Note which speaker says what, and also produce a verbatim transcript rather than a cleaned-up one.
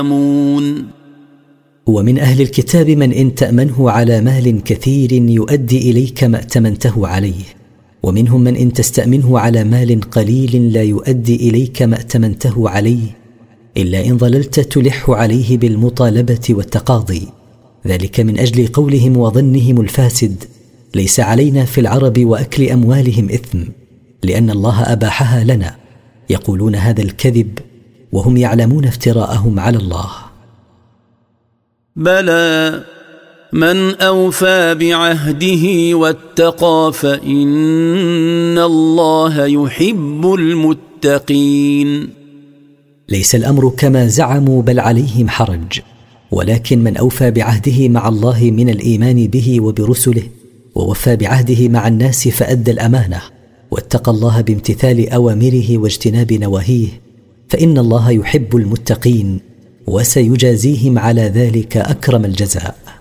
Speaker 1: ومن أهل الكتاب من إن تأمنه على مال كثير يؤدي إليك ما ائتمنته عليه، ومنهم من إن تستأمنه على مال قليل لا يؤدي إليك ما ائتمنته عليه إلا إن ظللت تلح عليه بالمطالبة والتقاضي، ذلك من أجل قولهم وظنهم الفاسد: ليس علينا في العرب وأكل أموالهم إثم، لأن الله أباحها لنا. يقولون هذا الكذب وهم يعلمون افتراءهم على الله.
Speaker 2: بلى من أوفى بعهده واتقى فإن الله يحب المتقين.
Speaker 1: ليس الأمر كما زعموا بل عليهم حرج، ولكن من أوفى بعهده مع الله من الإيمان به وبرسله ووفى بعهده مع الناس فأدى الأمانة واتقى الله بامتثال أوامره واجتناب نواهيه فإن الله يحب المتقين وسيجازيهم على ذلك أكرم الجزاء.